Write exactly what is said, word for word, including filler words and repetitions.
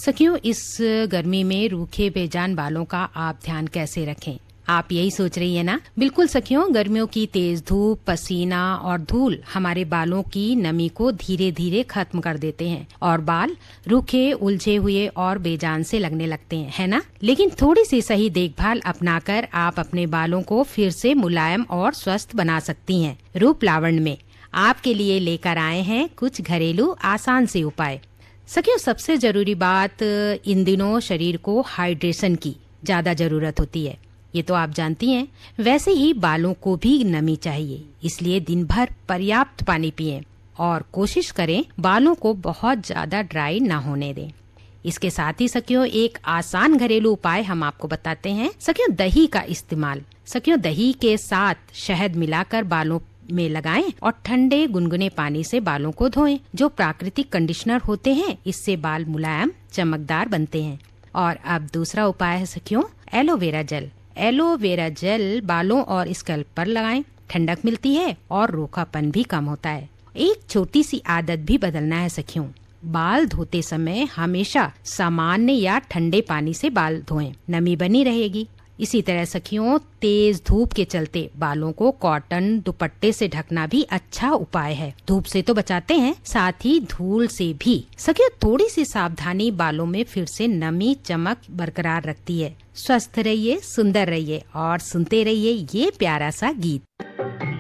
सखियों, इस गर्मी में रूखे बेजान बालों का आप ध्यान कैसे रखें? आप यही सोच रही है ना? बिल्कुल सखियों, गर्मियों की तेज धूप, पसीना और धूल हमारे बालों की नमी को धीरे धीरे खत्म कर देते हैं और बाल रूखे, उलझे हुए और बेजान से लगने लगते हैं, है ना? लेकिन थोड़ी सी सही देखभाल अपनाकर आप अपने बालों को फिर से मुलायम और स्वस्थ बना सकती हैं। रूप लावण्य में आपके लिए लेकर आए हैं कुछ घरेलू आसान से उपाय। सखियों, सबसे जरूरी बात, इन दिनों शरीर को हाइड्रेशन की ज्यादा जरूरत होती है, ये तो आप जानती हैं। वैसे ही बालों को भी नमी चाहिए, इसलिए दिन भर पर्याप्त पानी पिएं और कोशिश करें बालों को बहुत ज्यादा ड्राई ना होने दें। इसके साथ ही सखियों, एक आसान घरेलू उपाय हम आपको बताते हैं। सखियों, दही का इस्तेमाल। सखियों, दही के साथ शहद मिलाकर बालों में लगाएं और ठंडे गुनगुने पानी से बालों को धोएं। जो प्राकृतिक कंडीशनर होते हैं, इससे बाल मुलायम, चमकदार बनते हैं। और अब दूसरा उपाय है सखियों, एलोवेरा जेल। एलोवेरा जेल बालों और स्कैल्प पर लगाएं, ठंडक मिलती है और रोखापन भी कम होता है। एक छोटी सी आदत भी बदलना है सखियों, बाल धोते समय हमेशा सामान्य या ठंडे पानी से बाल धोएं, नमी बनी रहेगी। इसी तरह सखियों, तेज धूप के चलते बालों को कॉटन दुपट्टे से ढकना भी अच्छा उपाय है। धूप से तो बचाते हैं, साथ ही धूल से भी। सखियों, थोड़ी सी सावधानी बालों में फिर से नमी, चमक बरकरार रखती है। स्वस्थ रहिए, सुंदर रहिए और सुनते रहिए ये प्यारा सा गीत।